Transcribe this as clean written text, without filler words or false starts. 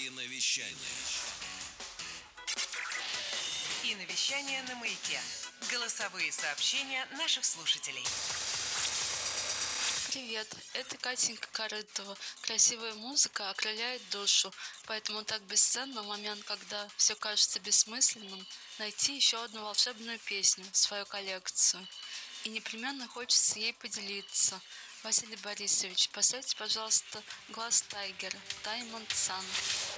И навещание на Маяке. Голосовые сообщения наших слушателей. Привет, это Катенька Корытова. Красивая музыка окрыляет душу, поэтому так бесценно в момент, когда все кажется бессмысленным, найти еще одну волшебную песню в свою коллекцию. И непременно хочется ей поделиться. Василий Борисович, поставьте, пожалуйста, «Глаз Тайгера», «Diamond Sun».